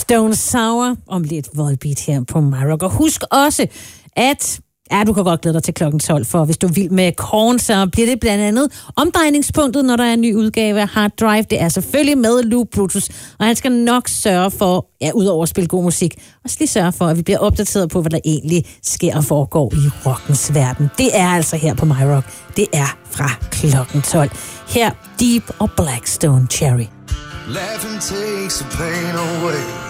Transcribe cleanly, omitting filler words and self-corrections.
Stone Sour om lidt Volbeat her på MyRock. Og husk også, at du kan godt glæde dig til klokken 12, for hvis du er vild med Korn, så bliver det blandt andet omdrejningspunktet, når der er en ny udgave af Hard Drive. Det er selvfølgelig med Lou Brutus, og han skal nok sørge for, udover at spille god musik, også lige sørge for, at vi bliver opdateret på, hvad der egentlig sker og foregår i rockens verden. Det er altså her på MyRock. Det er fra klokken 12. Her Deep og Blackstone Cherry. Laughing takes the pain away.